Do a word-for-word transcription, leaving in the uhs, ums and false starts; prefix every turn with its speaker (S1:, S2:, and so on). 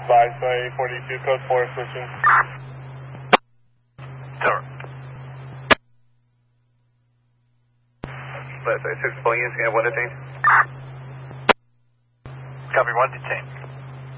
S1: Advised by eight forty-two, code four, switching.
S2: Tower. Last six pulling in, scan one detained.
S3: Copy, one detained.